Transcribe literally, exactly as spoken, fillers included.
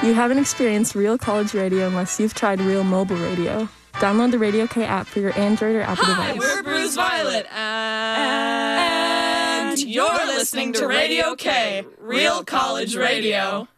You haven't experienced real college radio unless you've tried real mobile radio. Download the Radio K app for your Android or Apple Hi, device. we're Bruce Violet, and you're listening to Radio K, Real College Radio.